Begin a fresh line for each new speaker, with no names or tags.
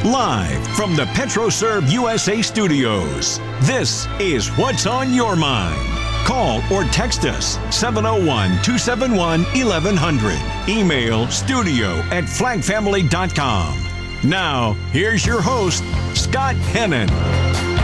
Live from the PetroServe USA studios, this is What's on Your Mind. Call or text us 701-271-1100. Email studio@flagfamily.com. Now, here's your host, Scott Hennon.